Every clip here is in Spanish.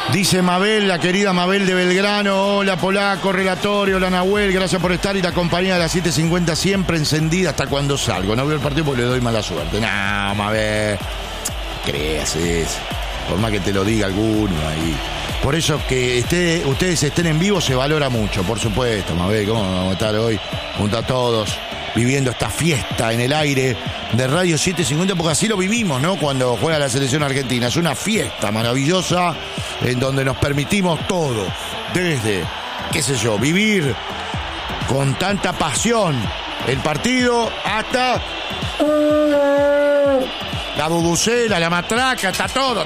Dice Mabel, la querida Mabel de Belgrano. Hola Polaco, relatorio, hola Nahuel, gracias por estar y la compañía de las 7:50 siempre encendida hasta cuando salgo. No veo el partido porque le doy mala suerte. No, Mabel, creas eso. Por más que te lo diga alguno ahí. Por eso que ustedes estén en vivo se valora mucho, por supuesto, Mabel. ¿Cómo vamos a estar hoy junto a todos viviendo esta fiesta en el aire de Radio 750? Porque así lo vivimos, ¿no? Cuando juega la selección argentina. Es una fiesta maravillosa en donde nos permitimos todo. Desde, qué sé yo, vivir con tanta pasión el partido hasta la bubucela, la matraca, está todo.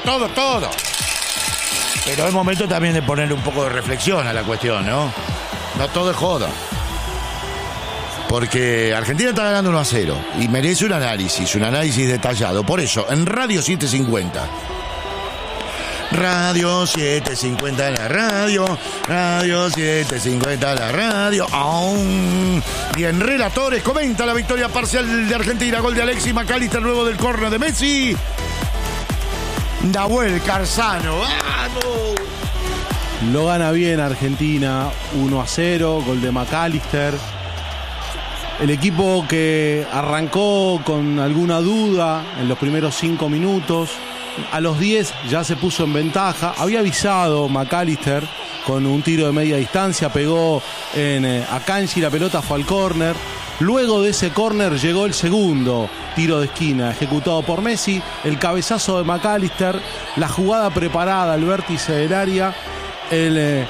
Pero es momento también de ponerle un poco de reflexión a la cuestión, ¿no? No todo es joda. Porque Argentina está ganando 1-0 y merece un análisis detallado. Por eso, en Radio 750. Radio 750 la radio, Radio 750 la radio. Y en relatores comenta la victoria parcial de Argentina. Gol de Alexis McAllister luego del córner de Messi. Nahuel Carzano, ¡vamos! Lo gana bien Argentina, 1-0, gol de McAllister. El equipo que arrancó con alguna duda en los primeros 5 minutos, a los 10 ya se puso en ventaja. Había avisado McAllister con un tiro de media distancia, pegó a Kanji, la pelota fue al córner. Luego de ese córner llegó el segundo tiro de esquina ejecutado por Messi, el cabezazo de McAllister, la jugada preparada al vértice del área, el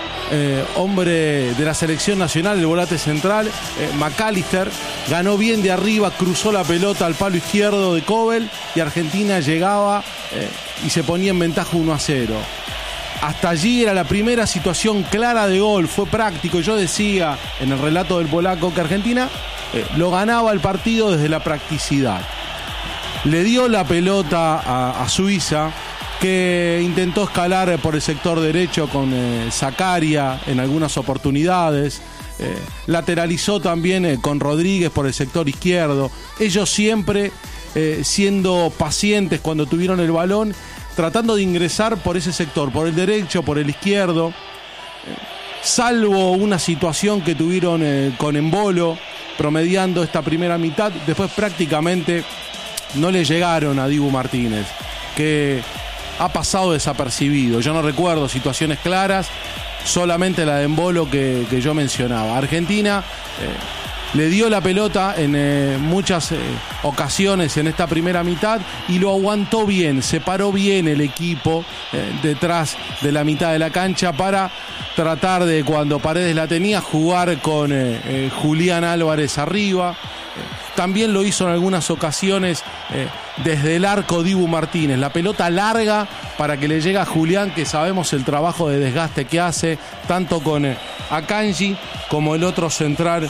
hombre de la selección nacional, el volante central, McAllister, ganó bien de arriba, cruzó la pelota al palo izquierdo de Kobel y Argentina llegaba y se ponía en ventaja 1-0. Hasta allí era la primera situación clara de gol, fue práctico. Yo decía en el relato del polaco que Argentina lo ganaba el partido desde la practicidad. Le dio la pelota a Suiza, que intentó escalar por el sector derecho con Zakaria en algunas oportunidades. Lateralizó también con Rodríguez por el sector izquierdo. Ellos siempre siendo pacientes cuando tuvieron el balón, tratando de ingresar por ese sector, por el derecho, por el izquierdo. Salvo una situación que tuvieron con Embolo, promediando esta primera mitad, después prácticamente no le llegaron a Dibu Martínez, que ha pasado desapercibido. Yo no recuerdo situaciones claras, solamente la de Embolo que yo mencionaba. Argentina le dio la pelota en muchas ocasiones en esta primera mitad y lo aguantó bien, se paró bien el equipo detrás de la mitad de la cancha para tratar de, cuando Paredes la tenía, jugar con Julián Álvarez arriba. También lo hizo en algunas ocasiones desde el arco Dibu Martínez. La pelota larga para que le llegue a Julián, que sabemos el trabajo de desgaste que hace, tanto con Akanji como el otro central,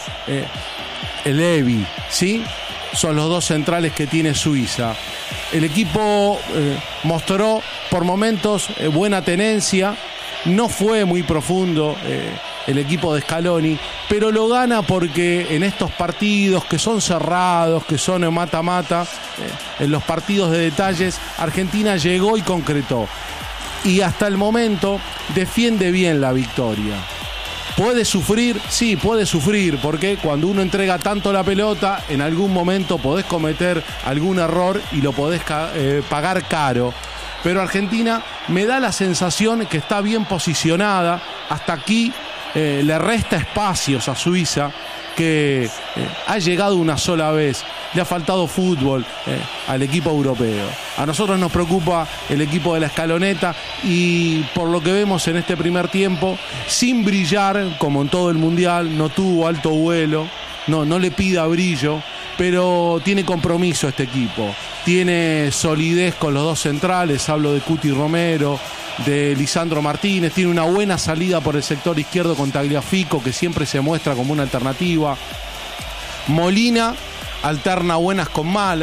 el Evi, ¿sí? Son los dos centrales que tiene Suiza. El equipo mostró por momentos buena tenencia. No fue muy profundo el equipo de Scaloni, pero lo gana porque en estos partidos que son cerrados, que son mata-mata, en los partidos de detalles, Argentina llegó y concretó. Y hasta el momento defiende bien la victoria. ¿Puede sufrir? Sí, puede sufrir, porque cuando uno entrega tanto la pelota, en algún momento podés cometer algún error y lo podés pagar caro. Pero Argentina me da la sensación que está bien posicionada. Hasta aquí le resta espacios a Suiza, que ha llegado una sola vez. Le ha faltado fútbol al equipo europeo. A nosotros nos preocupa el equipo de la Escaloneta y por lo que vemos en este primer tiempo, sin brillar como en todo el Mundial, no tuvo alto vuelo, no le pida brillo, pero tiene compromiso este equipo. Tiene solidez con los dos centrales, hablo de Cuti Romero, de Lisandro Martínez, tiene una buena salida por el sector izquierdo con Tagliafico, que siempre se muestra como una alternativa. Molina alterna buenas con malas,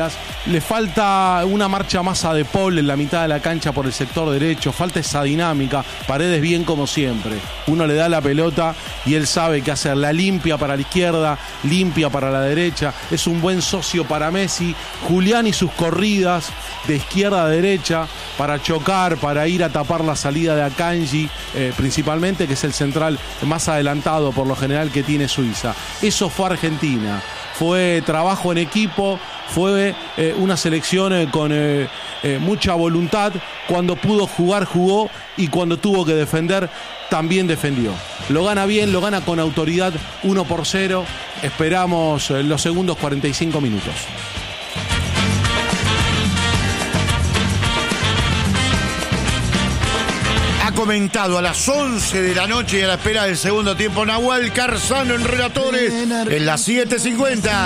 Le falta una marcha más a De Paul en la mitad de la cancha por el sector derecho, falta esa dinámica. Paredes bien como siempre. Uno le da la pelota y él sabe qué hacer. La limpia para la izquierda, limpia para la derecha. Es un buen socio para Messi. Julián y sus corridas de izquierda a derecha para chocar, para ir a tapar la salida de Akanji, principalmente, que es el central más adelantado por lo general que tiene Suiza. Eso fue Argentina. Fue trabajo en equipo, fue una selección con mucha voluntad. Cuando pudo jugar, jugó, y cuando tuvo que defender, también defendió. Lo gana bien, lo gana con autoridad, 1-0. Esperamos los segundos 45 minutos. Ha comentado a las 11 de la noche y a la espera del segundo tiempo Nahuel Carzano en Relatores en las 7:50.